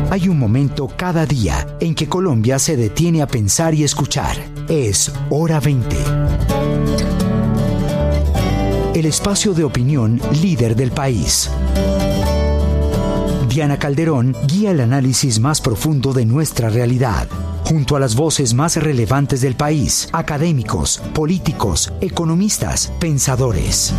Hay un momento cada día en que Colombia se detiene a pensar y escuchar. Es Hora 20. El espacio de opinión líder del país. Diana Calderón guía el análisis más profundo de nuestra realidad, junto a las voces más relevantes del país, académicos, políticos, economistas, pensadores.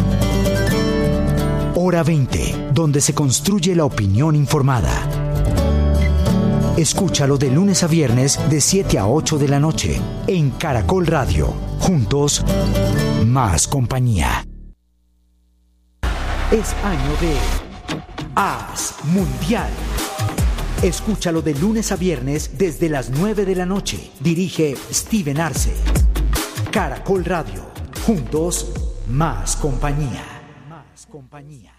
Hora 20, donde se construye la opinión informada. Escúchalo de lunes a viernes de 7 a 8 de la noche en Caracol Radio. Juntos, más compañía. Es año de AS Mundial. Escúchalo de lunes a viernes desde las 9 de la noche. Dirige Steven Arce. Caracol Radio. Juntos, más compañía. Más compañía.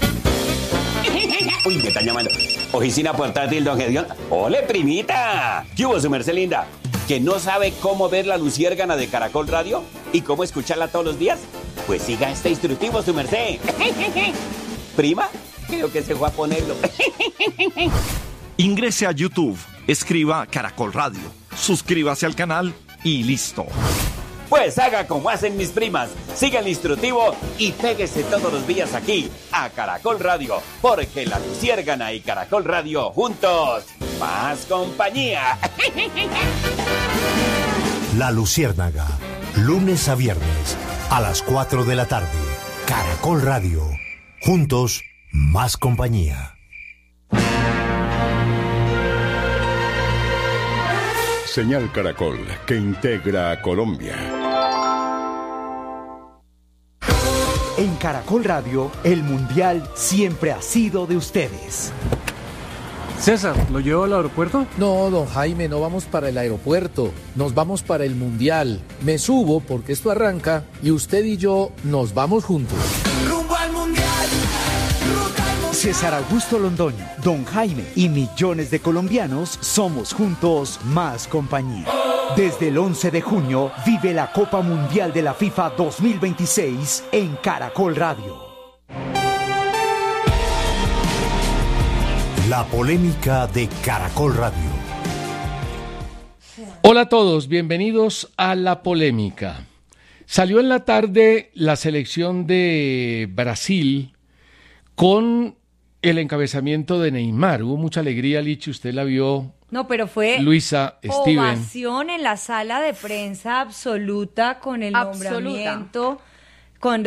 Uy, me están llamando. Oficina portátil, don Gedeón. ¡Ole, primita! ¿Qué hubo, su merced linda? ¿Que no sabe cómo ver la luciérgana de Caracol Radio? ¿Y cómo escucharla todos los días? Pues siga este instructivo, su merced. ¿Prima? Creo que se fue a ponerlo. Ingrese a YouTube, escriba Caracol Radio, suscríbase al canal y listo. Pues haga como hacen mis primas, siga el instructivo y péguese todos los días aquí, a Caracol Radio, porque la luciérgana y Caracol Radio juntos, más compañía. La Luciérnaga, lunes a viernes, a las 4 de la tarde, Caracol Radio, juntos, más compañía. Señal Caracol, que integra a Colombia. En Caracol Radio, el Mundial siempre ha sido de ustedes. César, ¿lo llevo al aeropuerto? No, don Jaime, no vamos para el aeropuerto, nos vamos para el Mundial. Me subo porque esto arranca y usted y yo nos vamos juntos. ¡Rumbo al Mundial! César Augusto Londoño, don Jaime y millones de colombianos somos juntos más compañía. Desde el 11 de junio vive la Copa Mundial de la FIFA 2026 en Caracol Radio. La polémica de Caracol Radio. Hola a todos, bienvenidos a La Polémica. Salió en la tarde la selección de Brasil con el encabezamiento de Neymar. Hubo mucha alegría, Lichi, usted la vio. No, pero fue Luisa, Steven. Ovación en la sala de prensa absoluta con el nombramiento, con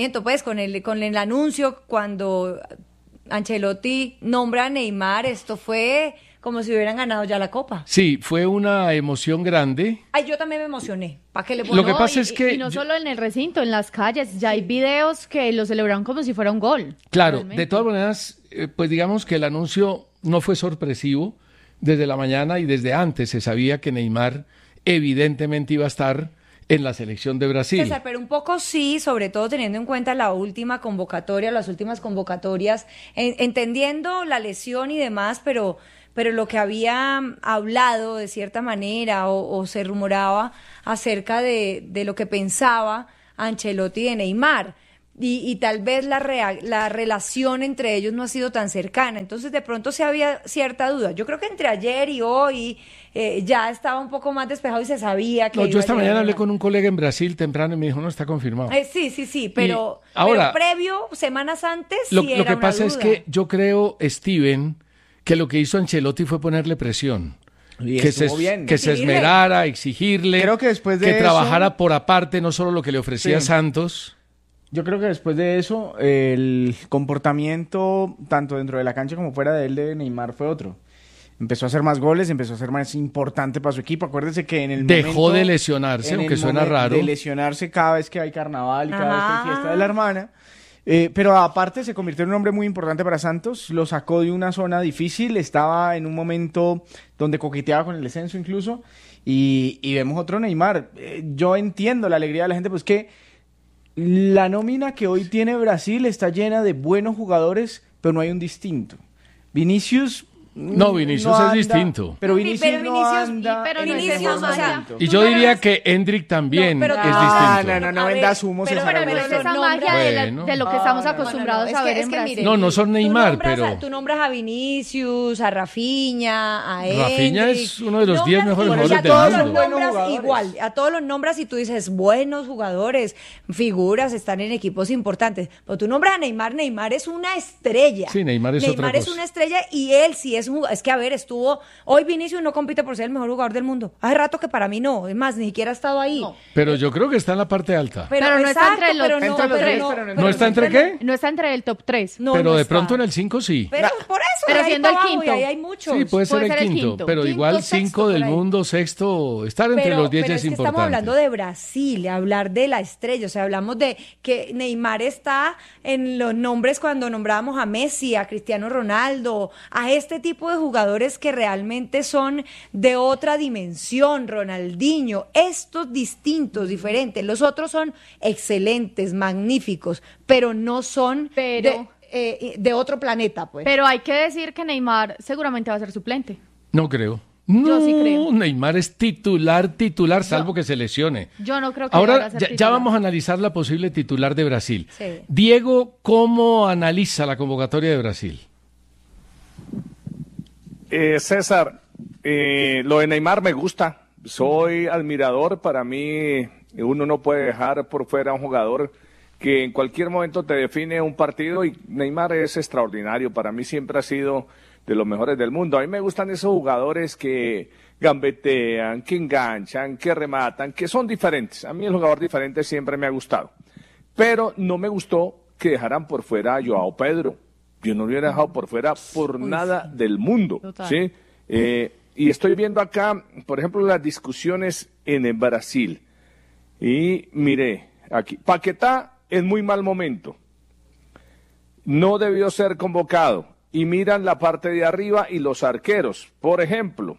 el anuncio, cuando Ancelotti nombra a Neymar, esto fue como si hubieran ganado ya la Copa. Sí, fue una emoción grande. Ay, yo también me emocioné. ¿Para qué le pongo? Lo que pasa es que... Y no solo en el recinto, en las calles, ya hay videos que lo celebraron como si fuera un gol. Claro, realmente. de todas maneras, pues digamos que el anuncio no fue sorpresivo. Desde la mañana y desde antes se sabía que Neymar evidentemente iba a estar en la selección de Brasil. César, pero un poco sí, sobre todo teniendo en cuenta las últimas convocatorias, entendiendo la lesión y demás, pero lo que había hablado de cierta manera o se rumoraba acerca de lo que pensaba Ancelotti de Neymar. Y tal vez la relación entre ellos no ha sido tan cercana. Entonces, de pronto sí había cierta duda. Yo creo que entre ayer y hoy ya estaba un poco más despejado y se sabía que... No, yo esta mañana hablé con un colega en Brasil temprano y me dijo, no está confirmado. Sí, pero previo, semanas antes, lo sí era que pasa una es duda. que yo creo, Steven, que lo que hizo Ancelotti fue ponerle presión. Que se esmerara, exigirle, creo que después de que eso, trabajara por aparte, no solo lo que le ofrecía Santos. Yo creo que después de eso, el comportamiento, tanto dentro de la cancha como fuera de él, de Neymar, fue otro. Empezó a hacer más goles, empezó a ser más importante para su equipo. Acuérdese que en el dejó de lesionarse, aunque suena raro. De lesionarse cada vez que hay carnaval y cada vez que hay fiesta de la hermana. Pero aparte se convirtió en un hombre muy importante para Santos, lo sacó de una zona difícil, estaba en un momento donde coqueteaba con el descenso incluso, y vemos otro Neymar. Yo entiendo la alegría de la gente, pues que la nómina que hoy tiene Brasil está llena de buenos jugadores, pero no hay un distinto. Vinicius No, Vinicius anda, es distinto. Pero Sí, Vinicius, pero no Vinicius- anda. pero en no ese es esa momento. magia. Y Tú yo no diría eres- que Endrick también No, pero- es Ah, distinto. no A ver, vendas humos en pero Pero no Zaragoza. es esa Pero magia Bueno. de lo que estamos No, no, no, acostumbrados Es a que- ver es en que Brasil. mire, No, no son Neymar, tú nombras pero- tú nombras a Vinicius, a Rafinha, a Rafinha Endrick. es uno de los 10 Nombras mejores y jugadores a del todos mundo. los Buenos nombras jugadores. igual, a todos los nombras y tú dices buenos jugadores, figuras, están en equipos importantes. Pero tú nombras a Neymar, Neymar es una estrella. Sí, Neymar es otra cosa. una estrella y él sí es un jugador. Es que a ver, hoy Vinicius no compite por ser el mejor jugador del mundo. Hace rato que para mí no, es más, ni siquiera ha estado ahí. No. Pero yo creo que está en la parte alta. Pero no está exacto, entre los- pero no, entre los pero tres, no, pero no ¿No está entre qué? No está entre el top 3. No, Pero no de está. pronto en el 5 sí. Pero por eso, Pero de ahí siendo el para abajo, quinto. y ahí hay muchos. Sí, puede ser Puede el ser el quinto, quinto. pero Quinto, igual sexto, 5 del por ahí. mundo, sexto, estar entre los 10 pero es que importante. estamos hablando de Brasil, hablar de la estrella, o sea, hablamos de que Neymar está en los nombres cuando nombrábamos a Messi, a Cristiano Ronaldo, a este tipo de jugadores que realmente son de otra dimensión, Ronaldinho, estos distintos, diferentes, los otros son excelentes, magníficos, pero no son Pero- de otro planeta, pues. Pero hay que decir que Neymar seguramente va a ser suplente. No creo. Yo sí creo. Neymar es titular, salvo que se lesione. Yo no creo que vaya Ahora a ser ya titular. vamos a analizar la posible titular de Brasil. Sí. Diego, ¿cómo analiza la convocatoria de Brasil? César, lo de Neymar me gusta. Soy admirador. Para mí, uno no puede dejar por fuera a un jugador que en cualquier momento te define un partido y Neymar es extraordinario. Para mí siempre ha sido de los mejores del mundo. A mí me gustan esos jugadores que gambetean, que enganchan, que rematan, que son diferentes. A mí el jugador diferente siempre me ha gustado. Pero no me gustó que dejaran por fuera a Joao Pedro. Yo no lo hubiera dejado por fuera por nada del mundo. Total. ¿Sí? Y estoy viendo acá, por ejemplo, las discusiones en el Brasil. Y mire, aquí, Paquetá en muy mal momento. No debió ser convocado. Y miran la parte de arriba y los arqueros. Por ejemplo,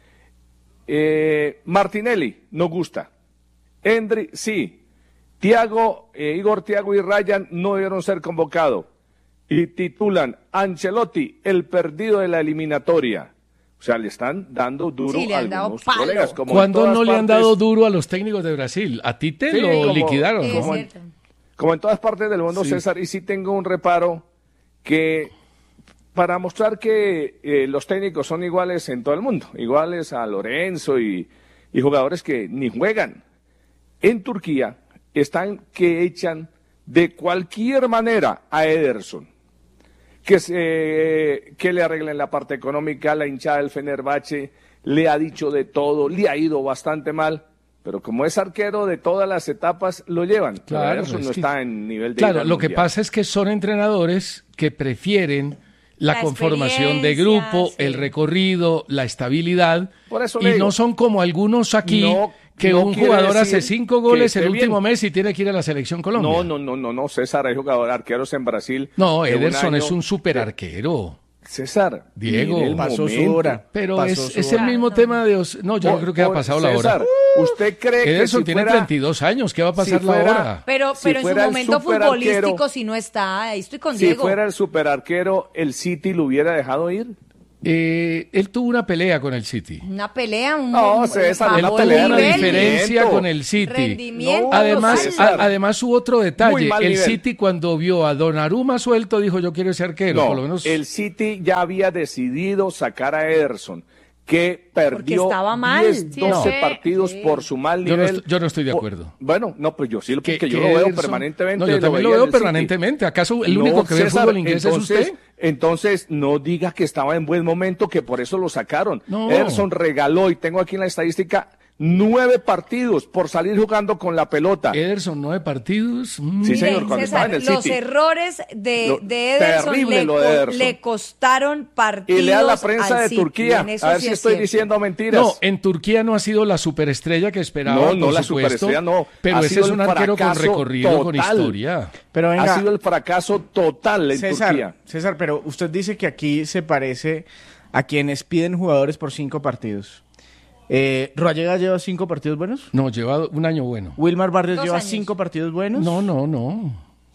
Martinelli no gusta. Endri, sí. Igor Thiago y Ryan no debieron ser convocados. Y titulan Ancelotti, el perdido de la eliminatoria. O sea, le están dando duro Sí, le a han dado algunos palo. colegas. Como en ¿Cuándo todas no le han partes- dado duro a los técnicos de Brasil? A Tite Sí, lo como- liquidaron. Es como cierto. Como en todas partes del mundo, Sí. César, y sí tengo un reparo que para mostrar que los técnicos son iguales en todo el mundo, iguales a Lorenzo y jugadores que ni juegan. En Turquía están que echan de cualquier manera a Ederson. Que le arreglen la parte económica, la hinchada del Fenerbahce le ha dicho de todo, le ha ido bastante mal, pero como es arquero de todas las etapas, lo llevan. Pero Claro, Ederson es no que- está en nivel de... Claro, ir al lo que Mundial. pasa es que son entrenadores que prefieren la La conformación de experiencia, grupo, sí. el recorrido, la estabilidad, Por eso y le digo, no son como algunos aquí no- que no un quiere jugador hace decir 5 que goles el esté último bien. mes y tiene que ir a la selección Colombia. No, César, hay jugadores arqueros en Brasil. No, de un Ederson año- es un super arquero. César, Diego, mire el pasó su momento. hora. Pero Pasó es su el hora. mismo tema de... No, yo no creo que ha pasado la César, hora. ¿usted cree que Ederson si tiene fuera- 32 años, ¿qué va a pasar si la fuera- hora? Pero Si en su fuera el momento superarquero- futbolístico si no está, ahí estoy con Si Diego. fuera el superarquero, el City lo hubiera dejado ir? Él tuvo una pelea con el City. Una pelea, No, César, Él una tuvo pelea de una rendimiento. diferencia con el City. Rendimiento. Además, César. además hubo otro Muy detalle. mal El nivel. City cuando vio a Donnarumma suelto dijo yo quiero ese arquero. No, por lo menos. el City ya había decidido sacar a Ederson, que perdió estaba mal. 10, Sí, 12 no. partidos Sí. por su mal Yo no nivel. yo no estoy de acuerdo. Bueno, no, pues yo sí, porque yo Que lo veo Ederson- permanentemente. No, yo también lo veía veo en el City. permanentemente. ¿Acaso el No, único que ve César, fútbol inglés es usted? Entonces, no diga que estaba en buen momento, que por eso lo sacaron. No. Ederson regaló, y tengo aquí en la estadística, 9 partidos por salir jugando con la pelota. Ederson, 9 partidos. Sí, señor, cuando estaba en el los City. errores Lo- de Ederson, terrible lo de Ederson. le costaron partidos. Y lea la prensa al de City, Turquía, en eso a ver sí si es estoy cierto. diciendo mentiras. No, en Turquía no ha sido la superestrella que esperaba. No, no, por la supuesto, superestrella no. Pero Ha ese sido es un el arquero con fracaso recorrido, con total. historia. Pero venga, Ha sido el fracaso total en Turquía. César, pero usted dice que aquí se parece a quienes piden jugadores por 5 partidos. ¿Roallega lleva 5 partidos buenos? No, lleva un año bueno. ¿Wilmar Barrios 2 lleva años. 5 partidos buenos? No.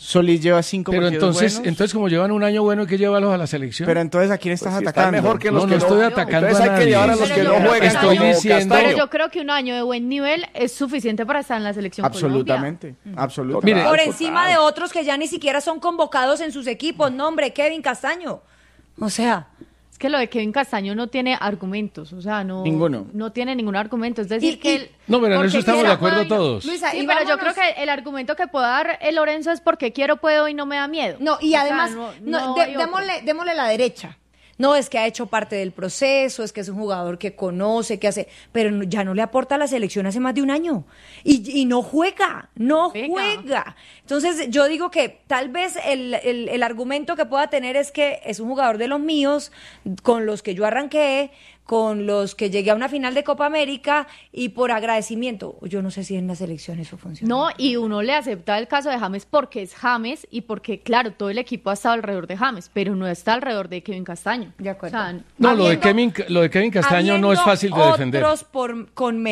Solís lleva 5 Pero partidos buenos. entonces como llevan un año bueno, hay que llevarlos a la selección. Pero entonces, ¿a quién estás Pues si atacando? están mejor que los no, que no estoy atacando entonces a hay que nadie. llevar a los Pero que yo no creo juegan. estoy como diciendo- Pero Castaño. yo creo que un año de buen nivel es suficiente para estar en la selección Absolutamente, Colombia. absolutamente. Mire, Por Total. encima de otros que ya ni siquiera son convocados en sus equipos. No, hombre, Kevin Castaño. O sea, Es que lo de Kevin Castaño no tiene argumentos, o sea, Ninguno. no tiene ningún argumento. Es decir, que él... No, pero en porque eso estamos de quiera, acuerdo puedo y no. todos. Luisa, Sí, y pero yo vámonos- creo que el argumento que puede dar el Lorenzo es porque quiero, puedo y no me da miedo. No, y O sea, además, no hay otro. démosle la derecha. No, es que ha hecho parte del proceso, es que es un jugador que conoce, que hace, pero ya no le aporta a la selección hace más de un año. Y no juega. Entonces, yo digo que tal vez el argumento que pueda tener es que es un jugador de los míos, con los que yo arranqué, con los que llegué a una final de Copa América y por agradecimiento. Yo no sé si en la selección eso funciona. No, y uno le acepta el caso de James porque es James y porque, claro, todo el equipo ha estado alrededor de James, pero no está alrededor de Kevin Castaño. De acuerdo. O sea, No, lo Habiendo- de Kevin Castaño no es habiendo fácil de defender. Otros con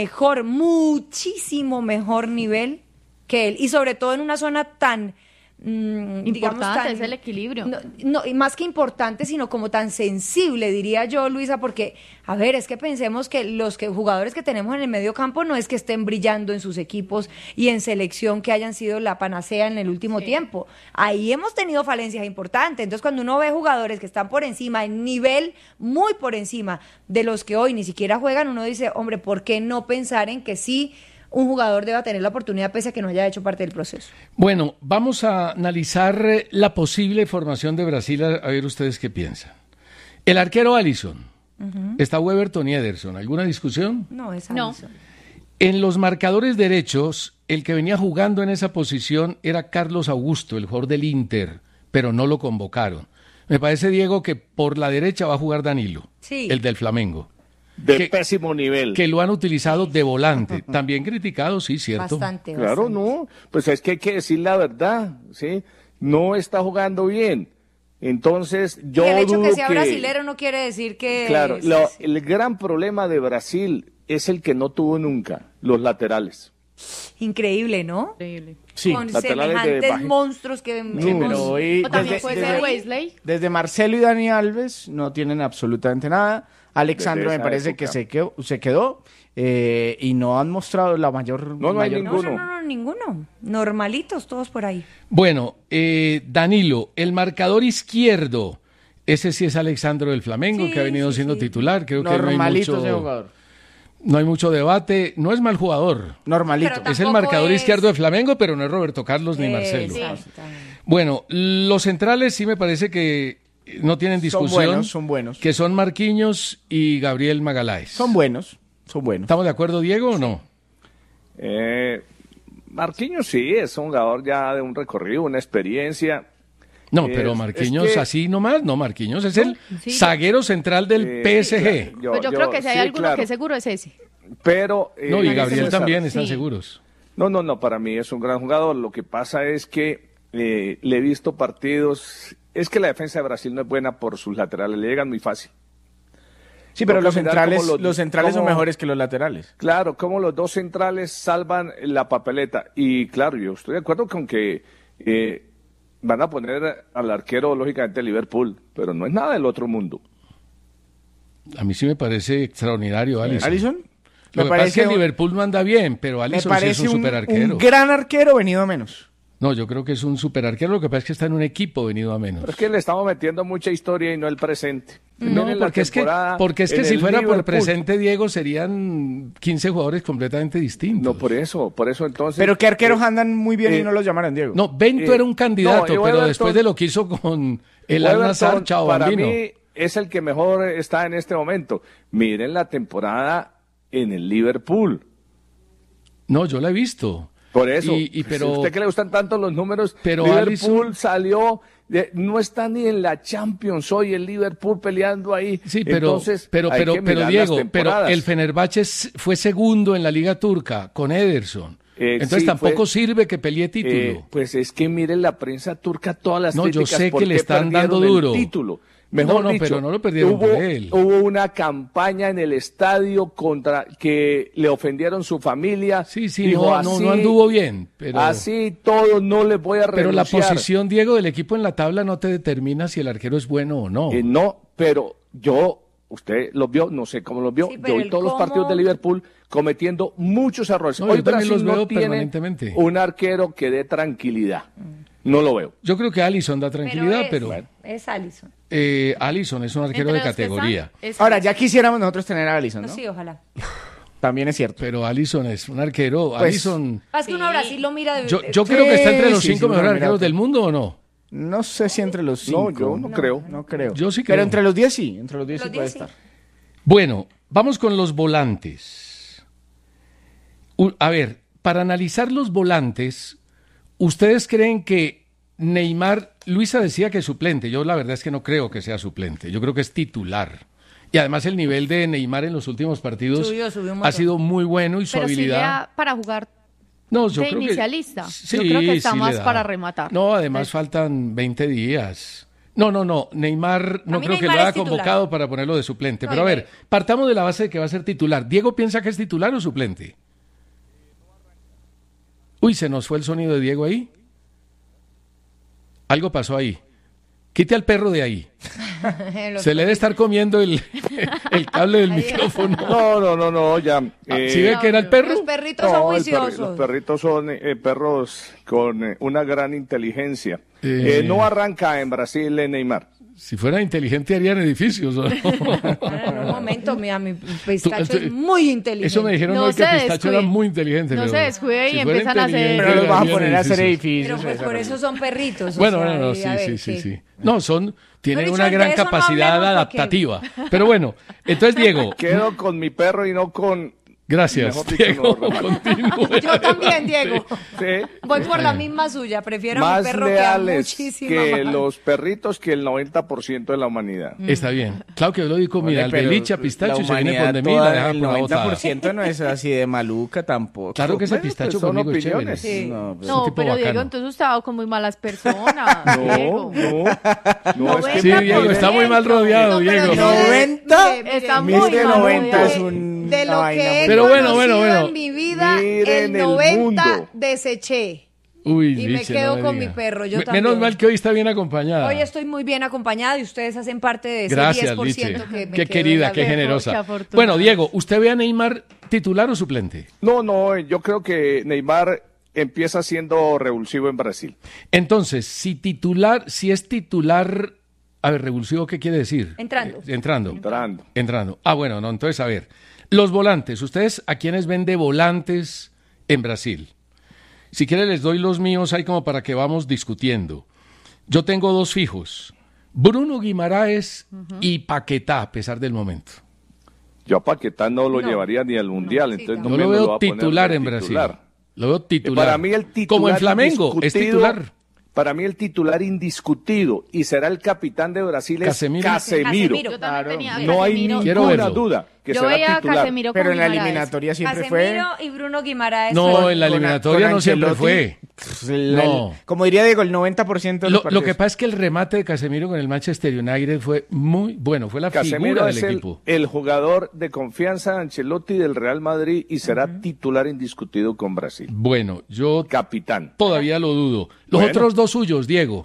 muchísimo mejor nivel que él. Y sobre todo en una zona tan... digamos, Importante, es el equilibrio. No, y más que importante, sino como tan sensible, diría yo, Luisa, porque, a ver, es que pensemos que los jugadores que tenemos en el medio campo no es que estén brillando en sus equipos y en selección que hayan sido la panacea en el último tiempo. Ahí hemos tenido falencias importantes. Entonces, cuando uno ve jugadores que están por encima, en nivel muy por encima de los que hoy ni siquiera juegan, uno dice, hombre, ¿por qué no pensar en que sí un jugador deba tener la oportunidad pese a que no haya hecho parte del proceso? Bueno, vamos a analizar la posible formación de Brasil, a ver ustedes qué piensan. El arquero Alisson, está Weberton y Ederson, ¿alguna discusión? No, es No. Alisson. En los marcadores derechos, el que venía jugando en esa posición era Carlos Augusto, el jugador del Inter, pero no lo convocaron. Me parece, Diego, que por la derecha va a jugar Danilo, Sí. el del Flamengo, De que- pésimo nivel. que lo han utilizado de volante. También criticado, sí, cierto. Bastante. Claro, bastante. no. Pues es que hay que decir la verdad, ¿sí? No está jugando bien. Entonces, yo Y el hecho dudo que sea brasilero no quiere decir que... Claro, es- el gran problema de Brasil es el que no tuvo nunca, los laterales. Increíble, ¿no? Increíble. Sí, Con laterales de semejantes baja- monstruos que... Sí, pero hoy, O también desde, puede desde- ser Wesley. desde Marcelo y Dani Alves no tienen absolutamente nada. Alexandro Desde me esa parece época. que se quedó y no han mostrado la mayor... No, no hay mayor- ninguno. No, ninguno. Normalitos todos por ahí. Bueno, Danilo, el marcador izquierdo, ese sí es Alexandro del Flamengo, Sí, que ha venido sí, siendo sí. titular. Creo que no hay, Normalito ese mucho, jugador. no hay mucho debate. No es mal jugador. Normalito. Pero Es el Tampoco marcador es- izquierdo de Flamengo, pero no es Roberto Carlos ni Marcelo. Exactamente. Bueno, los centrales sí me parece que no tienen discusión. Son buenos. Que son Marquinhos y Gabriel Magaláes. Son buenos. ¿Estamos de acuerdo, Diego, o no? Marquinhos sí, es un jugador ya de un recorrido, una experiencia. No, pero Marquinhos es que- así nomás, no, Marquinhos es el Sí. zaguero central del PSG. Claro, Pues yo creo que si hay sí, alguno claro. que es seguro es ese. Pero, No, y César, Gabriel también, están Sí. seguros. No, para mí es un gran jugador. Lo que pasa es que le he visto partidos. Es que la defensa de Brasil no es buena por sus laterales, le llegan muy fácil. Sí, pero Toca los mirar centrales, cómo los centrales son cómo- mejores que los laterales. Claro, como los dos centrales salvan la papeleta. Y claro, yo estoy de acuerdo con que van a poner al arquero, lógicamente, Liverpool, pero no es nada del otro mundo. A mí sí me parece extraordinario, Alisson. ¿Alisson? Lo Me que pasa es que parece Liverpool no anda bien, pero Me Alisson sí es parece un super arquero. un gran arquero venido a menos. No, yo creo que es un super arquero, lo que pasa es que está en un equipo venido a menos. Pero es que le estamos metiendo mucha historia y no el presente. No, Miren la porque es que temporada en si el fuera por Liverpool. presente, Diego, serían 15 jugadores completamente distintos. No, por eso entonces. Pero qué arqueros andan muy bien y no los llamaron, Diego. No, Bento era un candidato, no, y pero Everton- después de lo que hizo con el Everton, Al-Nassr, chao, para bambino. mí es el que mejor está en este momento. Miren la temporada en el Liverpool. No, yo la he visto. Por eso, pero ¿a usted que le gustan tanto los números? Pero Liverpool Alisson- salió, no está ni en la Champions hoy el Liverpool peleando ahí. Sí, pero, Entonces, pero hay que mirar las Diego, pero temporadas. el Fenerbahce fue segundo en la Liga Turca con Ederson. Entonces sí, tampoco fue- sirve que pelee título. Pues es que miren la prensa turca, todas las No, yo críticas, sé ¿por que le qué están perdieron dando el duro. título? Mejor No, dicho, pero no lo perdieron por él. Hubo una campaña en el estadio contra que le ofendieron su familia. Sí, Dijo, no anduvo bien. Pero, así todo no les voy a renunciar. pero la posición, Diego, del equipo en la tabla no te determina si el arquero es bueno o no. No, pero usted los vio, no sé cómo los vio, Sí, yo pero vi todos los partidos de Liverpool cometiendo muchos errores. No, Hoy yo también Brasil los no veo tiene permanentemente. un arquero que dé tranquilidad. No lo veo. Yo creo que Alisson da tranquilidad, pero es Alisson. Alisson es un arquero Entre de los que categoría. están, es- Ahora, ya quisiéramos nosotros tener a Alisson, No, ¿no? sí, ojalá. También es cierto. Pero Alisson es un arquero. Pues, Alisson. Es que uno a Brasil lo mira de... Yo creo que está entre los sí, 5 sí, mejores mira, arqueros del mundo, ¿o no? No sé si entre los 5. No, yo no creo. No creo. Yo sí Pero creo. entre los 10 sí. Entre los 10 sí Los puede 10 sí. estar. Bueno, vamos con los volantes. A ver, para analizar los volantes, ¿ustedes creen que Neymar, Luisa decía que es suplente? Yo la verdad es que no creo que sea suplente, yo creo que es titular. Y además el nivel de Neymar en los últimos partidos Subió un ha montón. sido muy bueno y su pero sí le habilidad... da para jugar No, yo de creo inicialista. Que, Yo creo que está sí le más da. para rematar. No, además faltan 20 días. No. Neymar no mí creo que Neymar lo haya es titular. convocado para ponerlo de suplente. No, Pero a y ver, partamos de la base de que va a ser titular. ¿Diego piensa que es titular o suplente? Uy, se nos fue el sonido de Diego ahí. Algo pasó ahí. Quite al perro de ahí. Se le debe estar comiendo el cable del micrófono. No, ya. ¿Sí ve que era el perro? Los perritos son Los juiciosos. perritos son perros con una gran inteligencia. No arranca en Brasil Neymar. Si fuera inteligente harían edificios. ¿O no? En un momento, mira, mi pistacho es muy inteligente. Eso me dijeron No hoy que se Pistacho era descuide. muy inteligente. No pero se descuide y si fuera empiezan a hacer- inteligente, Pero los vas a harían poner a hacer Pero edificios. pues por eso son perritos. o Bueno, sea, bueno, y a ver, sí. No, tienen Pero una dicho, gran de eso no capacidad hablemos porque- adaptativa. Pero bueno, entonces Diego, Quedo con mi perro y no con... gracias. Mejor dicho, Diego, no, Román. continúe. Yo también, Diego. Sí. Voy por la misma suya. Prefiero a mi Más perro que a leales muchísima que más. los perritos que el 90% de la humanidad. Está bien. Claro que yo lo digo, mira, el Pero delicha la Pistacho se viene humanidad con de mí y la toda, deja el por la botada. 90% no es así de maluca tampoco. Claro que ese Bueno, Pistacho pues son conmigo es chévere. opiniones. Sí. No, pues, No, tipo pero Diego, bacano. entonces usted va con muy malas personas. Diego. No, es que Sí, Diego, está muy mal rodeado, No, pero Diego. yo- 90, Está Mire, muy que mal 90 rodeado. es un... De lo una vaina que he muy- Pero bueno, conocido en mi vida, Miren el el 90 mundo. deseché. Uy, Y me Liche, quedo no con diga. mi perro, yo Menos también. mal que hoy está bien acompañada. Hoy estoy muy bien acompañada y ustedes hacen parte de ese Gracias, 10% Liche. que me Qué quedo querida, en la qué vida. generosa. qué afortunada. Bueno, Diego, ¿usted ve a Neymar titular o suplente? No, yo creo que Neymar empieza siendo revulsivo en Brasil. Entonces, si es titular, a ver, revulsivo, ¿qué quiere decir? Entrando. Entrando. Ah, bueno, no, entonces, a ver, los volantes, ¿ustedes a quiénes ven de volantes en Brasil? Si quieren les doy los míos ahí como para que vamos discutiendo. Yo tengo dos fijos, Bruno Guimaraes y Paquetá, a pesar del momento. Yo a Paquetá no lo No. llevaría ni al Mundial, sí, entonces Yo no lo me lo veo voy a poner titular de en Brasil. titular. Lo veo titular. Para mí el titular como en Flamengo, es indiscutido- titular. Para mí el titular indiscutido y será el capitán de Brasil es Casemiro. Casemiro. Yo también Claro. tenía a No hay Casemiro. Quiero ninguna verlo. duda que Yo será veía a titular. Casemiro con Pero en la Guimaraes. eliminatoria siempre Casemiro fue... y Bruno Guimaraes. No, son- en la con- eliminatoria con no siempre Ancelotti, fue. No. Como diría Diego, el 90% de los Lo que partidos. pasa es que el remate de Casemiro con el Manchester United fue muy bueno, fue la Casemiro figura del es equipo. el jugador de confianza de Ancelotti del Real Madrid y será titular indiscutido con Brasil. Bueno, yo Capitán. todavía lo dudo. Los Bueno. otros dos suyos, Diego.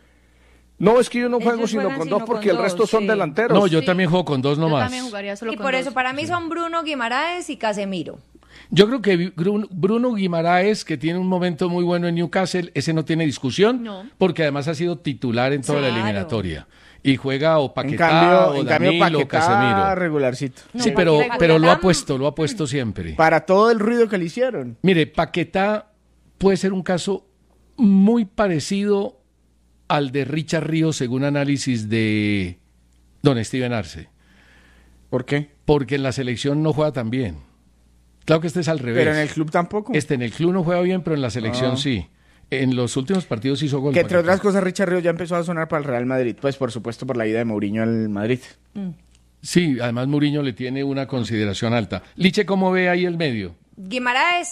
No, es que yo no juego Ellos sino juegan con sino dos porque con el resto dos, son sí. delanteros. No, yo también juego con dos Yo nomás. también jugaría solo Y con por dos. eso, para mí son Bruno Guimaraes y Casemiro. Yo creo que Bruno Guimaraes, que tiene un momento muy bueno en Newcastle, ese no tiene discusión, No. porque además ha sido titular en toda la Claro. eliminatoria. Y juega o En Paquetá cambio, o en cambio Danilo o Paquetá Casemiro. regularcito. Sí, No, pero Paquetá- lo ha puesto siempre. Para todo el ruido que le hicieron. Mire, Paquetá puede ser un caso muy parecido al de Richard Ríos, según análisis de don Steven Arce, ¿Por qué? porque en la selección no juega tan bien. Claro que este es al revés. Pero en el club tampoco. Este en el club no juega bien, pero en la selección Ah. sí. En los últimos partidos hizo gol. Que entre Paquetá. otras cosas, Richard Ríos ya empezó a sonar para el Real Madrid. Pues, por supuesto, por la ida de Mourinho al Madrid. Sí, además Mourinho le tiene una consideración alta. Liche, ¿cómo ve ahí el medio? Guimaraes